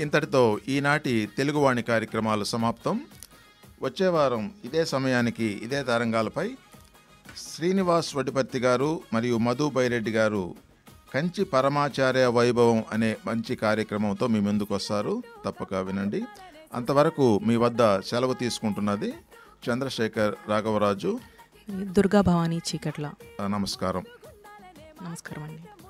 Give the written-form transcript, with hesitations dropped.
ఇంతటితో ఈనాటి తెలుగువాణి కార్యక్రమాలు సమాప్తం. వచ్చే వారం ఇదే సమయానికి ఇదే తరంగాలపై శ్రీనివాస్ వడ్డిపర్తి గారు మరియు మధు బైరెడ్డి గారు కంచి పరమాచార్య వైభవం అనే మంచి కార్యక్రమంతో మీ ముందుకు వస్తారు. తప్పక వినండి. అంతవరకు మీ వద్ద సెలవు తీసుకుంటున్నది చంద్రశేఖర్ రాఘవరాజు, దుర్గా భవానీ చీకట్ల. నమస్కారం. నమస్కారం అండి.